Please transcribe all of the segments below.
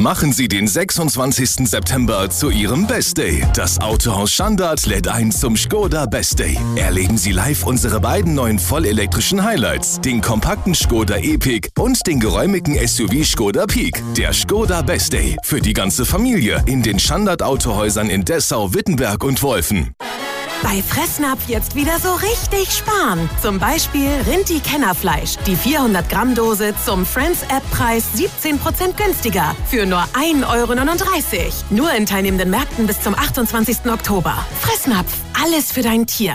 Machen Sie den 26. September zu Ihrem Best Day. Das Autohaus Schandart lädt ein zum Škoda Best Day. Erleben Sie live unsere beiden neuen vollelektrischen Highlights, den kompakten Škoda Epiq und den geräumigen SUV Škoda Peak. Der Škoda Best Day für die ganze Familie in den Schandart Autohäusern in Dessau, Wittenberg und Wolfen. Bei Fressnapf jetzt wieder so richtig sparen. Zum Beispiel Rinti-Kennerfleisch. Die 400 Gramm Dose zum Friends-App-Preis 17% günstiger. Für nur 1,39 €. Nur in teilnehmenden Märkten bis zum 28. Oktober. Fressnapf. Alles für dein Tier.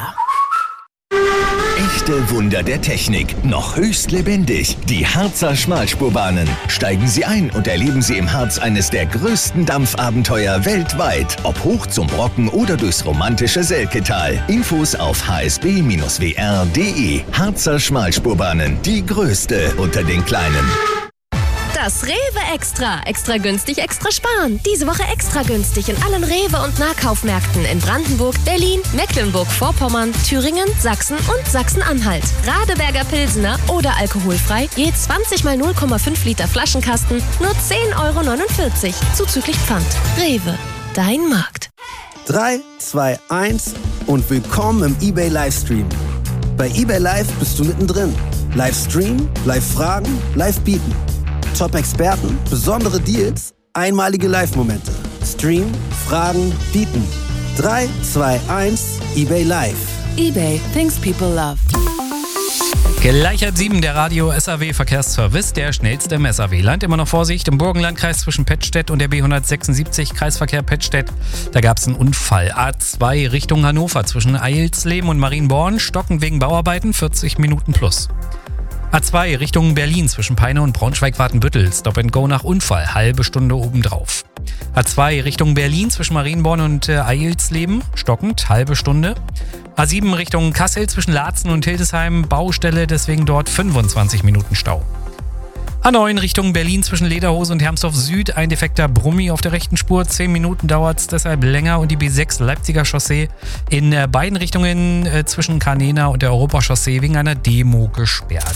Echte Wunder der Technik, noch höchst lebendig. Die Harzer Schmalspurbahnen. Steigen Sie ein und erleben Sie im Harz eines der größten Dampfabenteuer weltweit. Ob hoch zum Brocken oder durchs romantische Selketal. Infos auf hsb-wr.de. Harzer Schmalspurbahnen, die größte unter den kleinen. Das Rewe Extra. Extra günstig, extra sparen. Diese Woche extra günstig in allen Rewe- und Nahkaufmärkten in Brandenburg, Berlin, Mecklenburg-Vorpommern, Thüringen, Sachsen und Sachsen-Anhalt. Radeberger Pilsener oder alkoholfrei, je 20 mal 0,5 Liter Flaschenkasten, nur 10,49 € zuzüglich Pfand. Rewe, dein Markt. 3, 2, 1 und willkommen im eBay Livestream. Bei eBay Live bist du mittendrin. Livestream, Live-Fragen, Live-Bieten. Top-Experten, besondere Deals, einmalige Live-Momente. Stream, Fragen, bieten. 3, 2, 1, eBay Live. eBay, things people love. Gleich 6:30 der Radio SAW Verkehrsservice, der schnellste im SAW-Land. Immer noch Vorsicht im Burgenlandkreis zwischen Pettstedt und der B176 Kreisverkehr Pettstedt. Da gab es einen Unfall. A2 Richtung Hannover zwischen Eilsleben und Marienborn, stockend wegen Bauarbeiten, 40 Minuten plus. A2 Richtung Berlin zwischen Peine und Braunschweig-Watenbüttel. Stop and Go nach Unfall, halbe Stunde obendrauf. A2 Richtung Berlin zwischen Marienborn und Eilsleben, stockend, halbe Stunde. A7 Richtung Kassel zwischen Laatzen und Hildesheim, Baustelle, deswegen dort 25 Minuten Stau. A9 Richtung Berlin zwischen Lederhose und Hermsdorf Süd, ein defekter Brummi auf der rechten Spur, 10 Minuten dauert es deshalb länger und die B6 Leipziger Chaussee in beiden Richtungen zwischen Kanena und der Europachaussee wegen einer Demo gesperrt.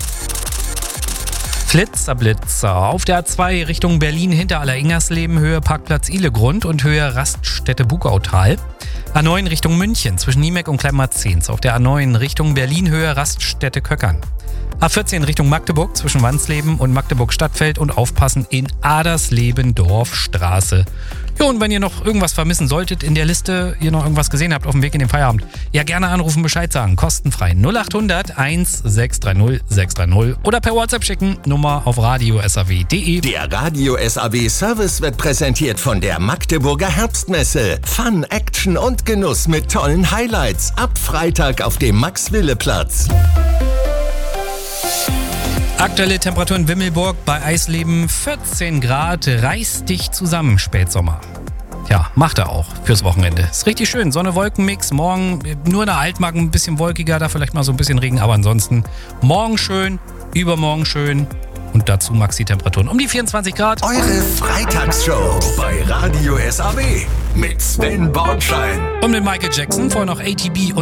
Flitzer auf der A2 Richtung Berlin hinter Alleringersleben, Höhe Parkplatz Ihlegrund und Höhe Raststätte Bugautal. A9 Richtung München zwischen Niemeck und Kleinmarzens. Auf der A9 Richtung Berlin, Höhe Raststätte Köckern. A14 Richtung Magdeburg zwischen Wandsleben und Magdeburg-Stadtfeld und aufpassen in Adersleben-Dorfstraße. Ja, und wenn ihr noch irgendwas vermissen solltet in der Liste, ihr noch irgendwas gesehen habt auf dem Weg in den Feierabend, ja gerne anrufen, Bescheid sagen, kostenfrei 0800 1630 630 oder per WhatsApp schicken, Nummer auf radio.saw.de. Der Radio SAW Service wird präsentiert von der Magdeburger Herbstmesse. Fun, Action und Genuss mit tollen Highlights. Ab Freitag auf dem Max-Wille-Platz. Aktuelle Temperatur in Wimmelburg bei Eisleben 14 Grad, reißt dich zusammen, Spätsommer. Ja, macht er auch fürs Wochenende. Ist richtig schön, Sonne-Wolken-Mix, morgen nur in der Altmark ein bisschen wolkiger, da vielleicht mal so ein bisschen Regen, aber ansonsten morgen schön, übermorgen schön und dazu Maxi-Temperaturen um die 24 Grad. Eure Freitagsshow bei Radio SAW mit Sven Bornschein. Und mit Michael Jackson, vorher noch ATB und